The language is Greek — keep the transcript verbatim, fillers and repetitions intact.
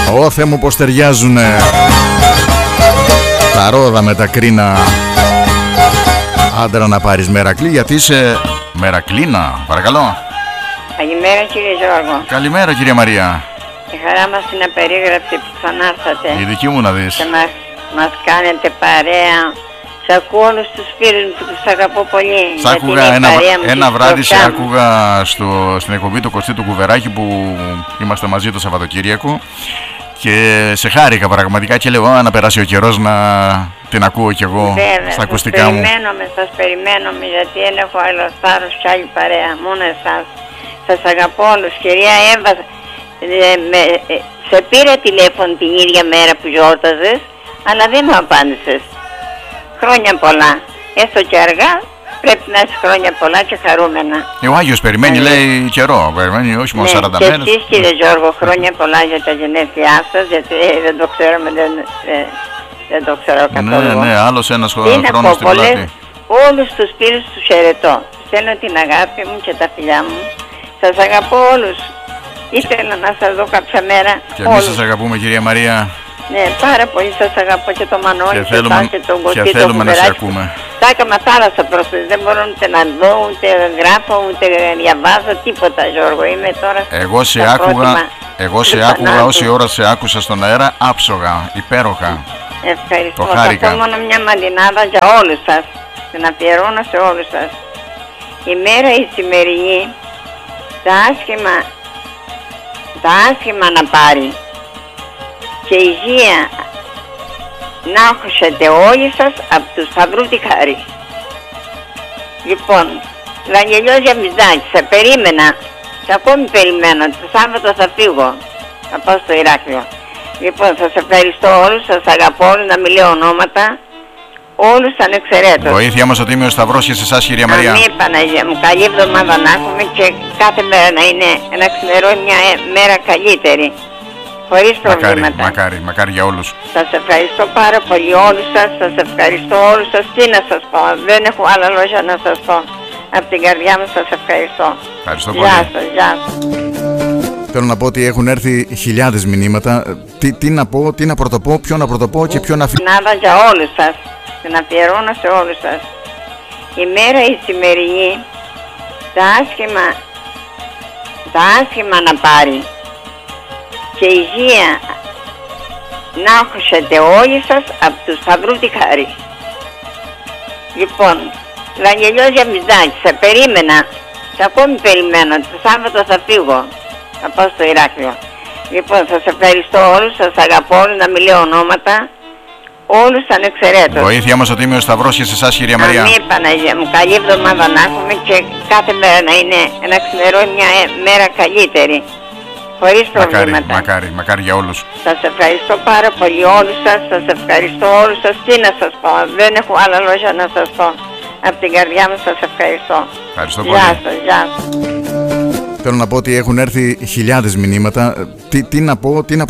Ω Θεέ μου, πως ταιριάζουνε τα ρόδα με τα κρίνα. Άντρα να πάρεις Μερακλή, γιατί είσαι Μερακλίνα. Παρακαλώ. Καλημέρα κύριε Γιώργο. Καλημέρα κυρία Μαρία. Η χαρά μας είναι απερίγραπτη που ξανάρθατε. Η δική μου να δεις. Και μας, μας κάνετε παρέα. Σ' ακούω όλους τους φίλους μου που τους αγαπώ πολύ. Σ' άκουγα ένα, ένα βράδυ, σε άκουγα στο, στην εκπομπή του Κωστή του Κουβεράκη που είμαστε μαζί το Σαββατοκύριακο και σε χάρηκα πραγματικά και λέω να περάσει ο καιρός να την ακούω κι εγώ. Βέβαια, στα ακουστικά σας μου. Περιμένουμε, σας περιμένουμε γιατί δεν έχω άλλο θάρρος κι άλλη παρέα, μόνο εσάς. Σας αγαπώ όλους. Κυρία Εύα, ε, με, ε, σε πήρα τηλέφωνο την ίδια μέρα που γιόρταζες, αλλά δεν μου απάντησες. Χρόνια πολλά. Έστω και αργά, πρέπει να είσαι χρόνια πολλά και χαρούμενα. Ο Άγιος περιμένει, ε, λέει καιρό. Περιμένει όχι μόνο ναι, σαράντα και μέρες. Και εσείς κύριε Γιώργο, χρόνια πολλά για τα γενέθλιά σας, γιατί ε, δεν το ξέρουμε, δεν, ε, δεν το ξέρω καθόλου. Ναι, ναι, άλλος ένας χρόνος στην πλάτη. Όλους τους φίλους τους χαιρετώ. Στέλνω την αγάπη μου και τα φιλιά μου. Σας αγαπώ όλους. Ήθελα να σας δω κάποια μέρα. Και εμείς σας αγαπούμε κυρία Μαρία. Ναι, πάρα πολύ σας αγαπώ και το Μανώλη και, θέλουμε, και, και τον Κωστή. Και θέλουμε να σε ακούμε. Τα έκανα θάλασσα πρόσφατα, δεν μπορώ ούτε να δω, ούτε γράφω, ούτε διαβάζω τίποτα Γιώργο. Είμαι τώρα εγώ σε άκουγα, εγώ σε άκουγα όση ώρα σε άκουσα στον αέρα, άψογα, υπέροχα. Ευχαριστώ. Θα πω μόνο μια μαντινάδα για όλους σας. Την αφιερώνω σε όλους σας. Η μέρα η σημερινή, τα άσχημα, τα άσχημα να πάρει και υγεία να έχετε όλοι σας από τους σταυρού τη χάρη. Λοιπόν, Βαγγελιός Γιαμβιδάκη, σε περίμενα και ακόμη περιμένω, το Σάββατο θα φύγω, θα πάω στο Ηράκλειο. Λοιπόν, σας ευχαριστώ όλους, σας αγαπώ όλους, να μην λέω ονόματα, όλους ανεξαιρέτως. Βοήθεια μας ο Τίμιος Σταυρός και σε εσάς κυρία Μαρία. Αμή Παναγία μου, καλή εβδομάδα να έχουμε και κάθε μέρα να είναι, να ξημερώνει μια μέρα καλύτερη. Χωρίς προβλήματα. Μακάρι, μακάρι, μακάρι για όλους. Σας ευχαριστώ πάρα πολύ όλους σας, σας ευχαριστώ όλους σας. Τι να σας πω, δεν έχω άλλα λόγια να σας πω. Από την καρδιά μου σας ευχαριστώ. Ευχαριστώ πολύ. Γεια σας, γεια σας. Θέλω να πω ότι έχουν έρθει χιλιάδες μηνύματα. Τι, τι να πω, τι να πρωτοπώ, ποιο να πρωτοπώ και ποιο να αφιερώνω. Για όλους σας, την αφιερώνω σε όλους σας. Η μέρα η σημερινή, τα άσχημα, τα άσχημα να πάρει και υγεία να έχετε όλοι σας από τους σταυρού τη χάρη. Λοιπόν, Βαγγελιός Γιαμβιδάκη, σε περίμενα και ακόμη περιμένω, το Σάββατο θα φύγω, θα πάω στο Ηράκλειο. Λοιπόν, σας ευχαριστώ όλους, σας αγαπώ όλους, να μην λέω ονόματα, όλους ανεξαιρέτως. Βοήθεια μας ο Τίμιος Σταυρός και σε εσάς κυρία Μαρία. Αμή Παναγία μου, καλή εβδομάδα να έχουμε και κάθε μέρα να είναι, να ξημερώνει μια μέρα καλύτερη. Χωρίς προβλήματα. Μακάρι, μακάρι, μακάρι για όλους. Σας ευχαριστώ πάρα πολύ όλους σας, σας ευχαριστώ όλους σας. Τι να σας πω, δεν έχω άλλα λόγια να σας πω. Από την καρδιά μου σας ευχαριστώ. Ευχαριστώ πολύ. Γεια σας, γεια σας. Θέλω να πω ότι έχουν έρθει χιλιάδες μηνύματα. Τι, τι να πω, τι να